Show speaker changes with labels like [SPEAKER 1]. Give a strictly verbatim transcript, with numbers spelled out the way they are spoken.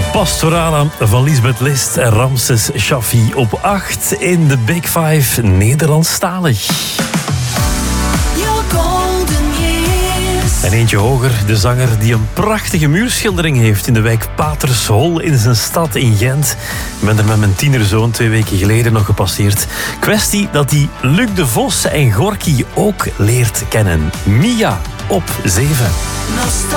[SPEAKER 1] Pastorale van Lisbeth List en Ramses Shaffi op acht in de Big Five Nederlandstalig. En eentje hoger, de zanger die een prachtige muurschildering heeft in de wijk Patershol in zijn stad in Gent. Ik ben er met mijn tienerzoon twee weken geleden nog gepasseerd. Kwestie dat hij Luc de Vos en Gorky ook leert kennen. Mia op zeven.